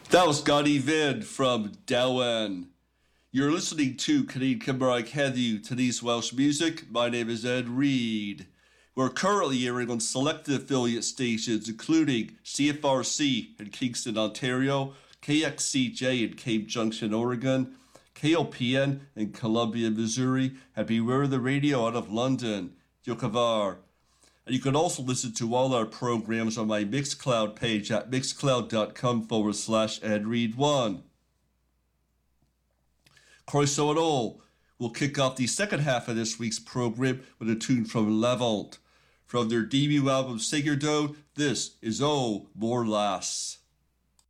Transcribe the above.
That was Scotty Vin from Dowen. You're listening to Canadian Cymraeg Heddiw, today's Welsh music. My name is Ed Reed. We're currently airing on selected affiliate stations, including CFRC in Kingston, Ontario, KXCJ in Cape Junction, Oregon, KOPN in Columbia, Missouri, and Beware the Radio out of London. Yokavar. And you can also listen to all our programs on my Mixcloud page at mixcloud.com/EdRead1. Croeso and all, we'll kick off the second half of this week's program with a tune from Levant. From their debut album Sigurdo, this is O More Lass.